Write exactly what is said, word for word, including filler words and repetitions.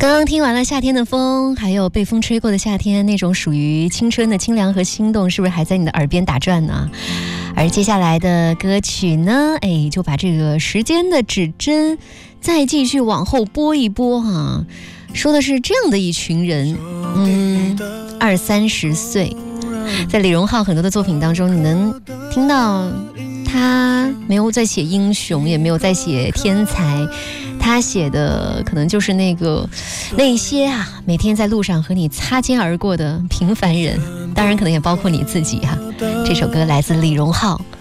刚刚听完了夏天的风，还有被风吹过的夏天，那种属于青春的清凉和心动，是不是还在你的耳边打转呢？而接下来的歌曲呢，哎，就把这个时间的指针再继续往后拨一拨哈、啊，说的是这样的一群人，嗯，二三十岁，在李荣浩很多的作品当中，你能听到他没有在写英雄，也没有在写天才。他写的可能就是那个那些啊，每天在路上和你擦肩而过的平凡人，当然可能也包括你自己哈、啊。这首歌来自李荣浩，